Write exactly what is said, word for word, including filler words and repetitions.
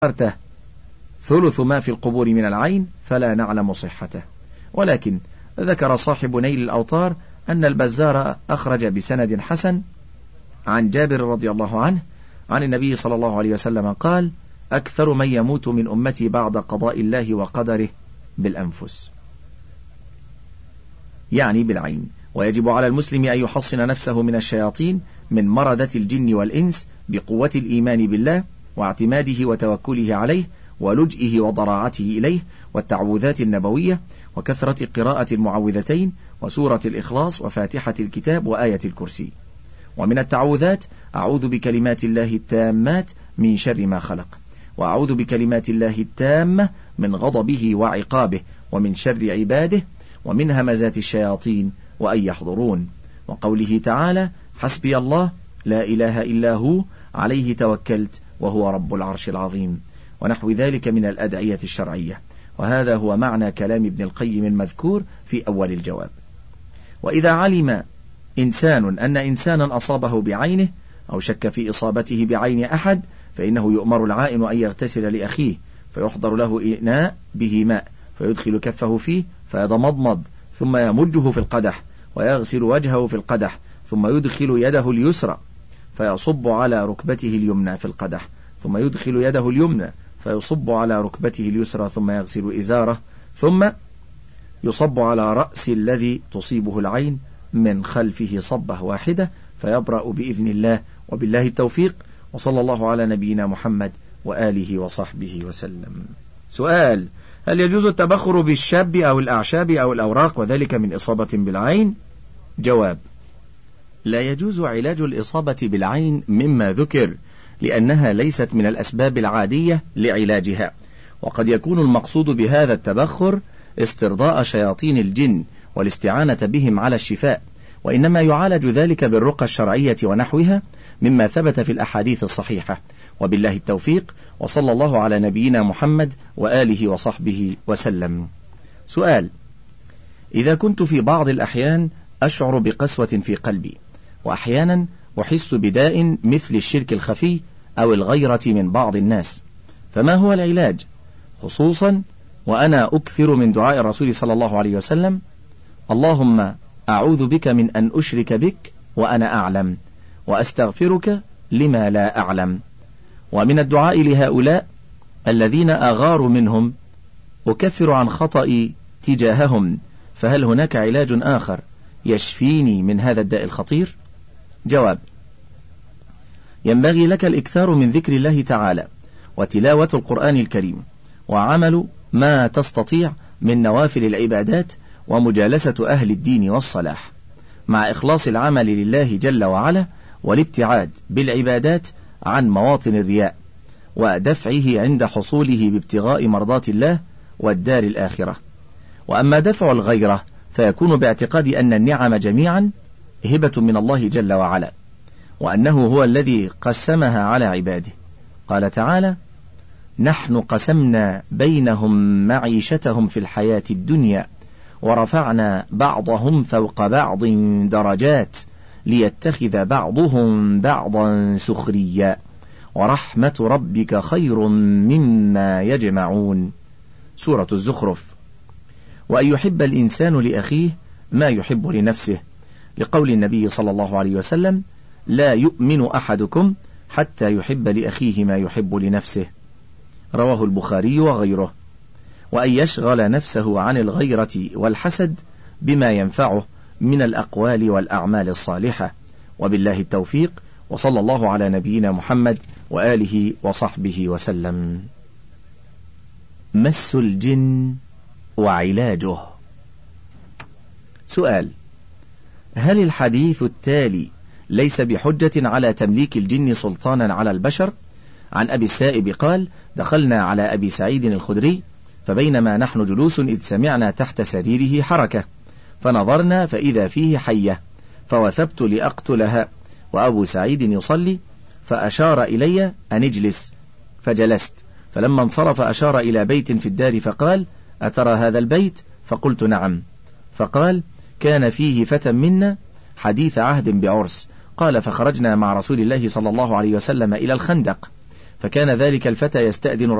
ذكرته ثلث ما في القبور من العين فلا نعلم صحته، ولكن ذكر صاحب نيل الأوطار أن البزار أخرج بسند حسن عن جابر رضي الله عنه عن النبي صلى الله عليه وسلم قال: أكثر من يموت من أمتي بعد قضاء الله وقدره بالأنفس، يعني بالعين. ويجب على المسلم أن يحصن نفسه من الشياطين من مردة الجن والإنس بقوة الإيمان بالله واعتماده وتوكله عليه ولجئه وضراعته إليه والتعوذات النبوية وكثرة قراءة المعوذتين وسورة الإخلاص وفاتحة الكتاب وآية الكرسي. ومن التعوذات: أعوذ بكلمات الله التامات من شر ما خلق، وأعوذ بكلمات الله التامة من غضبه وعقابه ومن شر عباده ومن همزات الشياطين وأن يحضرون. وقوله تعالى: حسبي الله لا إله إلا هو عليه توكلت وهو رب العرش العظيم، ونحو ذلك من الأدعية الشرعية. وهذا هو معنى كلام ابن القيم المذكور في أول الجواب. وإذا علم إنسان أن إنسانا أصابه بعينه أو شك في إصابته بعين أحد فإنه يؤمر العائن أن يغتسل لأخيه، فيحضر له إناء به ماء فيدخل كفه فيه فيضمضمض، ثم يمجه في القدح ويغسل وجهه في القدح، ثم يدخل يده اليسرى فيصب على ركبته اليمنى في القدح، ثم يدخل يده اليمنى فيصب على ركبته اليسرى، ثم يغسل إزاره، ثم يصب على رأس الذي تصيبه العين من خلفه صبة واحدة فيبرأ بإذن الله، وبالله التوفيق، وصلى الله على نبينا محمد وآله وصحبه وسلم. سؤال: هل يجوز التبخر بالشاب أو الأعشاب أو الأوراق وذلك من إصابة بالعين؟ جواب: لا يجوز علاج الإصابة بالعين مما ذكر، لأنها ليست من الأسباب العادية لعلاجها، وقد يكون المقصود بهذا التبخر استرضاء شياطين الجن والاستعانة بهم على الشفاء، وإنما يعالج ذلك بالرقى الشرعية ونحوها مما ثبت في الأحاديث الصحيحة، وبالله التوفيق، وصلى الله على نبينا محمد وآله وصحبه وسلم. سؤال: إذا كنت في بعض الأحيان أشعر بقسوة في قلبي، وأحيانا أحس بداء مثل الشرك الخفي أو الغيرة من بعض الناس، فما هو العلاج؟ خصوصا وأنا أكثر من دعاء الرسول صلى الله عليه وسلم: اللهم أعوذ بك من أن أشرك بك وأنا أعلم، وأستغفرك لما لا أعلم. ومن الدعاء لهؤلاء الذين أغار منهم: أكفر عن خطئي تجاههم، فهل هناك علاج آخر يشفيني من هذا الداء الخطير؟ جواب: ينبغي لك الإكثار من ذكر الله تعالى وتلاوة القرآن الكريم وعمل ما تستطيع من نوافل العبادات ومجالسة أهل الدين والصلاح، مع إخلاص العمل لله جل وعلا والابتعاد بالعبادات عن مواطن الرياء ودفعه عند حصوله بابتغاء مرضات الله والدار الآخرة. وأما دفع الغيرة فيكون باعتقاد أن النعم جميعا هبة من الله جل وعلا، وأنه هو الذي قسمها على عباده. قال تعالى: نحن قسمنا بينهم معيشتهم في الحياة الدنيا ورفعنا بعضهم فوق بعض درجات ليتخذ بعضهم بعضا سخريا ورحمة ربك خير مما يجمعون. سورة الزخرف. وأن يحب الإنسان لأخيه ما يحب لنفسه، لقول النبي صلى الله عليه وسلم: لا يؤمن أحدكم حتى يحب لأخيه ما يحب لنفسه، رواه البخاري وغيره. وأن يشغل نفسه عن الغيرة والحسد بما ينفعه من الأقوال والأعمال الصالحة، وبالله التوفيق، وصلى الله على نبينا محمد وآله وصحبه وسلم. مس الجن وعلاجه. سؤال: هل الحديث التالي ليس بحجة على تمليك الجن سلطانا على البشر؟ عن أبي السائب قال: دخلنا على أبي سعيد الخدري فبينما نحن جلوس إذ سمعنا تحت سريره حركة، فنظرنا فإذا فيه حية، فوثبت لأقتلها، وأبو سعيد يصلي، فأشار إلي أن اجلس، فجلست، فلما انصرف أشار إلى بيت في الدار فقال: أترى هذا البيت؟ فقلت: نعم. فقال: كان فيه فتى منا حديث عهد بعرس. قال: فخرجنا مع رسول الله صلى الله عليه وسلم إلى الخندق، فكان ذلك الفتى يستأذن